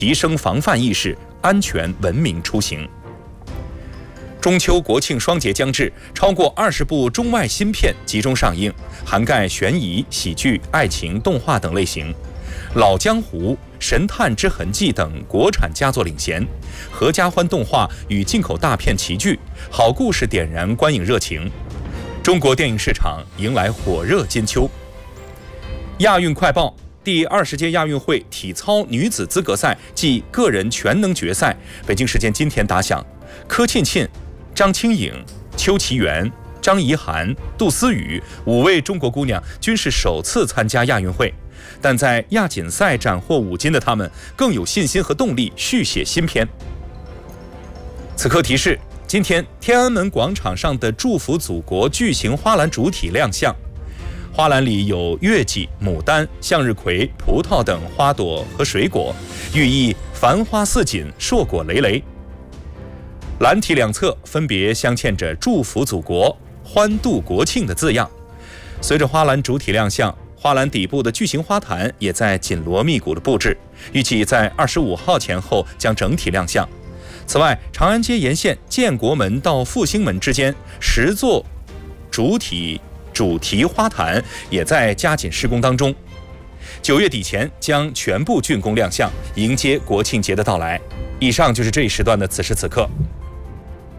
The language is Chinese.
提升防范意识，安全文明出行。中秋国庆双节将至，超过20部中外新片集中上映，涵盖悬疑、喜剧、爱情、动画等类型。老江湖、神探之痕迹等国产佳作领衔，合家欢动画与进口大片齐聚，好故事点燃观影热情。中国电影市场迎来火热金秋。亚运快报：第20届亚运会体操女子资格赛暨个人全能决赛，北京时间今天打响。柯沁沁、张清颖、邱其媛、张怡涵、杜思雨5位中国姑娘均是首次参加亚运会，但在亚锦赛斩获5金的她们更有信心和动力续写新篇。此刻提示：今天天安门广场上的祝福祖国巨型花篮主体亮相，花篮里有月季、牡丹、向日葵、葡萄等花朵和水果，寓意繁花似锦、硕果累累。篮体两侧分别镶嵌着祝福祖国、欢度国庆的字样。随着花篮主体亮相，花篮底部的巨型花坛也在紧锣密鼓的布置，预计在25号前后将整体亮相。此外，长安街沿线建国门到复兴门之间10座主题花坛也在加紧施工当中，9月底前将全部竣工亮相，迎接国庆节的到来。以上就是这一时段的此时此刻。